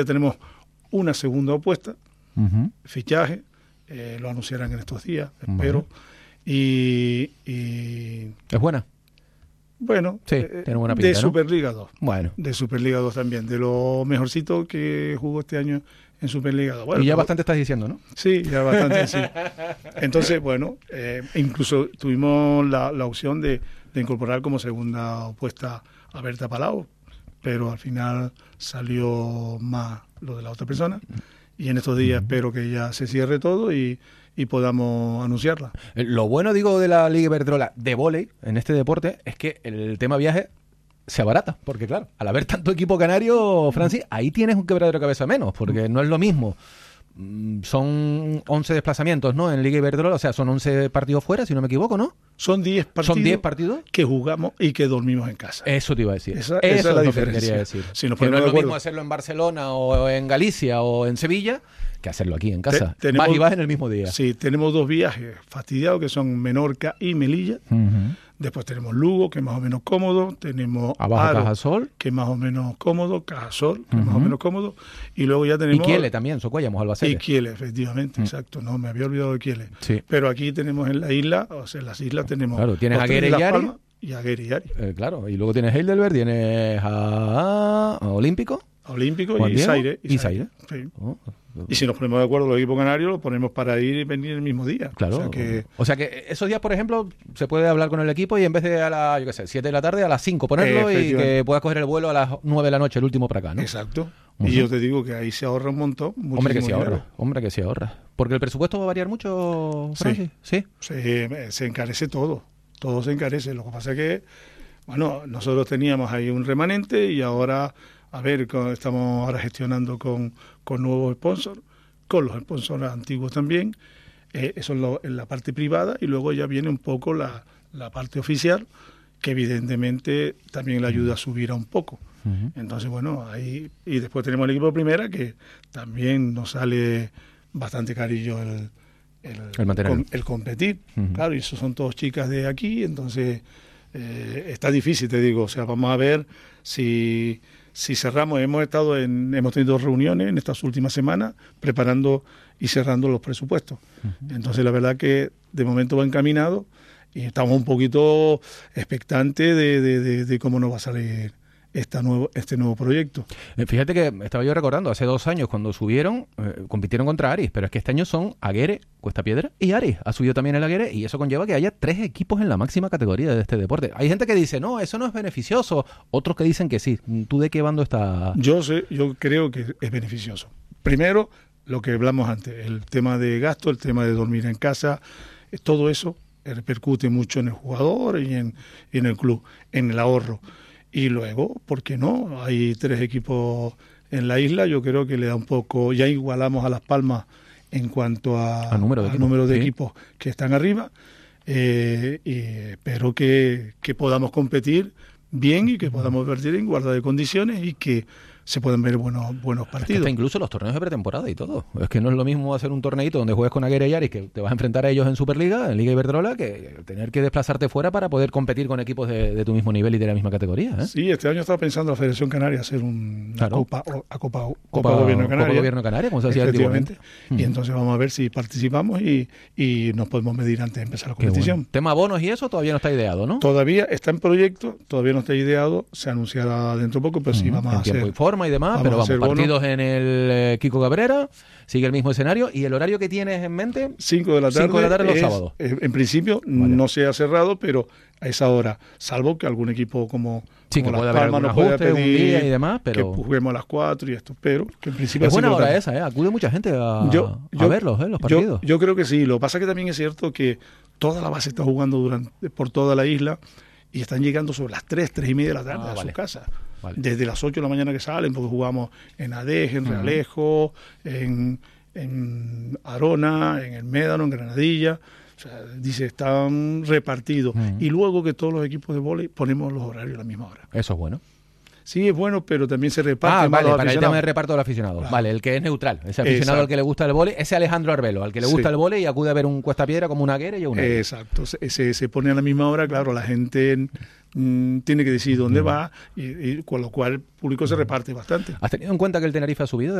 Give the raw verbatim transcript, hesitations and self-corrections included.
Tenemos una segunda opuesta, Uh-huh. fichaje, eh, lo anunciarán en estos días, espero. Uh-huh. Y, y ¿Es buena? bueno, Sí, eh, tiene buena pinta, de ¿no? Superliga dos. Bueno. De Superliga dos también, de lo mejorcito que jugó este año en Superliga dos. Bueno, y ya pero, bastante estás diciendo, ¿no? Sí, ya bastante, sí. Entonces, bueno, eh, incluso tuvimos la, la opción de, de incorporar como segunda opuesta a Berta Palau, pero al final salió más lo de la otra persona. Y en estos días uh-huh. espero que ya se cierre todo y, y podamos anunciarla. Lo bueno, digo, de la Liga Iberdrola de vóley en este deporte es que el tema viaje se abarata, porque claro, al haber tanto equipo canario, Francis, ahí tienes un quebradero de cabeza menos, porque no es lo mismo. Son once desplazamientos, ¿no? En Liga Iberdrola, o sea, son once partidos fuera, si no me equivoco, ¿no? Son diez partidos, ¿Son diez partidos que jugamos y que dormimos en casa. Eso te iba a decir. Esa, Eso esa es la es diferencia. Lo que quería decir. Si nos que no es lo acuerdo. mismo hacerlo en Barcelona o en Galicia o en Sevilla que hacerlo aquí en casa. Te, tenemos, vas y vas en el mismo día. Sí, tenemos dos viajes fastidiados que son Menorca y Melilla. Uh-huh. Después tenemos Lugo, que es más o menos cómodo. Tenemos Abajo Aro, Cajasol, que es más o menos cómodo. Cajasol, que uh-huh. es más o menos cómodo. Y luego ya tenemos... Y Kiele también, Socuellamos, Albacete. Y Kiele, efectivamente, uh-huh. exacto. No, me había olvidado de Kiele. Sí. Pero aquí tenemos en la isla, o sea, en las islas tenemos... Claro, tienes a Guere y Ari. Y a Guere y Ari. Eh, claro, y luego tienes Heidelberg, tienes a, a Olímpico. A Olímpico y Zaire. Y Zaire. Sí. Oh. Y si nos ponemos de acuerdo los equipos canarios, los ponemos para ir y venir el mismo día. Claro. O sea, que, o sea que esos días, por ejemplo, se puede hablar con el equipo y en vez de a las, yo qué sé, siete de la tarde, a las cinco ponerlo y que puedas coger el vuelo a las nueve de la noche, el último para acá, ¿no? Exacto. Uh-huh. Y yo te digo que ahí se ahorra un montón. Hombre que se ahorra, hombre que se ahorra. Porque el presupuesto va a variar mucho, Francis. Sí. ¿Sí? Se, se encarece todo. Todo se encarece. Lo que pasa es que, bueno, nosotros teníamos ahí un remanente y ahora, a ver, estamos ahora gestionando con, con nuevos sponsors, con los sponsors antiguos también, eh, eso en, lo, en la parte privada, y luego ya viene un poco la, la parte oficial, que evidentemente también le ayuda a subir a un poco. Uh-huh. Entonces, bueno, ahí, y después tenemos el equipo de primera, que también nos sale bastante carillo el, el, el, com, el competir. Uh-huh. Claro, y eso son todas chicas de aquí, entonces eh, está difícil, te digo, o sea, vamos a ver si... Si cerramos, hemos estado en, hemos tenido reuniones en estas últimas semanas preparando y cerrando los presupuestos. Uh-huh. Entonces, la verdad que de momento va encaminado y estamos un poquito expectantes de, de, de, de cómo nos va a salir esta nuevo, este nuevo proyecto. Eh, fíjate que estaba yo recordando, hace dos años cuando subieron, eh, compitieron contra Aris, pero es que este año son Aguere, Cuesta Piedra y Aris. Ha subido también el Aguere y eso conlleva que haya tres equipos en la máxima categoría de este deporte. Hay gente que dice, no, eso no es beneficioso. Otros que dicen que sí. ¿Tú de qué bando estás? Yo sé, yo creo que es beneficioso. Primero, lo que hablamos antes, el tema de gasto, el tema de dormir en casa, todo eso repercute mucho en el jugador y en, y en el club, en el ahorro. Y luego, ¿por qué no? Hay tres equipos en la isla, yo creo que le da un poco, ya igualamos a Las Palmas en cuanto a, al número de, al equipos, número de ¿sí? equipos que están arriba, eh, y espero que, que podamos competir bien y que podamos vertir en igualdad de condiciones y que se pueden ver buenos buenos partidos. Es que hasta incluso los torneos de pretemporada y todo. Es que no es lo mismo hacer un torneito donde juegues con Aguere y Aris, que te vas a enfrentar a ellos en Superliga, en Liga Iberdrola, que tener que desplazarte fuera para poder competir con equipos de, de tu mismo nivel y de la misma categoría, ¿eh? Sí, este año estaba pensando la Federación Canaria hacer un, claro. una Copa, a Copa, Copa, Copa Gobierno Canaria. Copa Gobierno Canaria, como se hacía antiguamente. Y mm. entonces vamos a ver si participamos y, y nos podemos medir antes de empezar la competición. Bueno. Tema bonos y eso todavía no está ideado, ¿no? Todavía está en proyecto, todavía no está ideado, se anunciará dentro de poco, pero sí mm, vamos en a hacer... tiempo y forma y demás, pero vamos, partidos bono. En el eh, Kiko Cabrera, sigue el mismo escenario. ¿Y el horario que tienes en mente? cinco de la tarde. cinco de la tarde los es, sábados. Es, en principio vale. No se ha cerrado, pero a esa hora, salvo que algún equipo como, sí, como que Las puede Palmas nos pueda pedir un día y demás, pero... que juguemos a las cuatro y esto, pero que en principio... Es buena hora esa, ¿eh? Acude mucha gente a, yo, yo, a verlos, ¿eh? Los partidos. Yo, yo creo que sí. Lo que pasa es que también es cierto que toda la base está jugando durante por toda la isla y están llegando sobre las tres, tres y media de la tarde ah, a vale. sus casas. Vale. Desde las ocho de la mañana que salen, porque jugamos en Adeje, en Realejo, uh-huh. en, en Arona, en el Médano, en Granadilla. O sea, dice, están repartidos. Uh-huh. Y luego que todos los equipos de vóley ponemos los horarios a la misma hora. Eso es bueno. Sí, es bueno, pero también se reparte. Ah, vale, los para el tema de reparto del aficionado. Claro. Vale, el que es neutral. Ese aficionado Exacto. Al que le gusta el vóley, ese Alejandro Arbelo, al que le gusta sí. el vóley y acude a ver un Cuesta Piedra como una Aguere y una. Exacto. Se, se, se pone a la misma hora, claro, la gente mmm, tiene que decidir dónde mm. va, y, y con lo cual el público se reparte bastante. ¿Has tenido en cuenta que el Tenerife ha subido